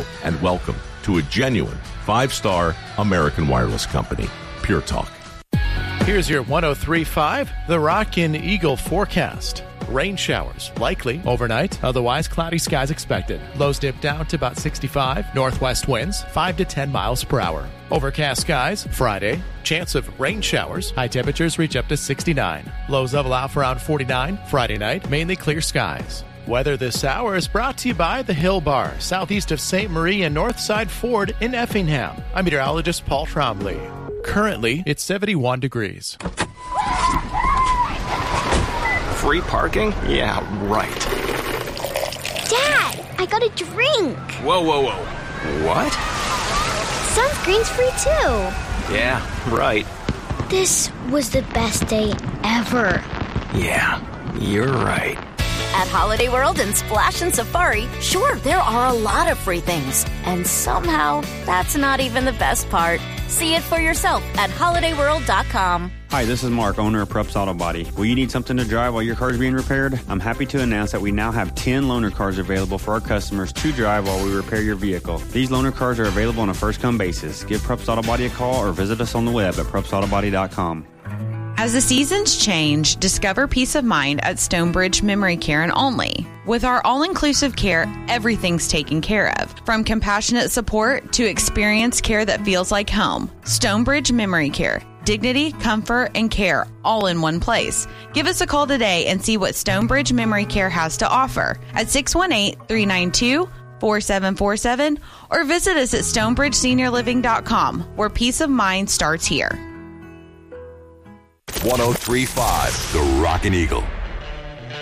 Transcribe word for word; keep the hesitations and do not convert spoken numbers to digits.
Hello, and welcome to a genuine five-star American wireless company, Pure Talk. Here's your one oh three point five The Rockin' Eagle forecast. Rain showers likely overnight, otherwise cloudy skies expected. Lows dip down to about sixty-five. Northwest winds five to ten miles per hour. Overcast skies Friday. Chance of rain showers. High temperatures reach up to sixty-nine. Lows level out for around forty-nine. Friday night, mainly clear skies. Weather this hour is brought to you by the Hill Bar, southeast of Saint Marie and Northside Ford in Effingham. I'm meteorologist Paul Trombley. Currently, it's seventy-one degrees. Free parking? Yeah, right. Dad, I got a drink. Whoa, whoa, whoa. What? Sunscreen's free too. Yeah, right. This was the best day ever. Yeah, you're right. At Holiday World and Splash and Safari, sure, there are a lot of free things. And somehow, that's not even the best part. See it for yourself at holiday world dot com. Hi, this is Mark, owner of Preps Auto Body. Will you need something to drive while your car is being repaired? I'm happy to announce that we now have ten loaner cars available for our customers to drive while we repair your vehicle. These loaner cars are available on a first-come basis. Give Preps Auto Body a call or visit us on the web at preps auto body dot com. As the seasons change, discover peace of mind at Stonebridge Memory Care and Only. With our all-inclusive care, everything's taken care of. From compassionate support to experienced care that feels like home. Stonebridge Memory Care. Dignity, comfort, and care all in one place. Give us a call today and see what Stonebridge Memory Care has to offer at six one eight, three nine two, four seven four seven or visit us at stonebridge senior living dot com, where peace of mind starts here. one oh three point five The Rockin' Eagle.